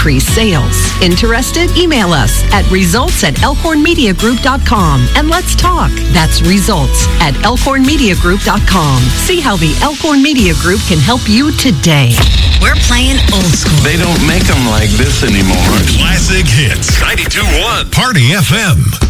increase sales. Interested? Email us at results@elkhornmediagroup.com and let's talk. That's results@elkhornmediagroup.com. See how the Elkhorn Media Group can help you today. We're playing old school. They don't make them like this anymore. Classic hits. 92.1 Party FM.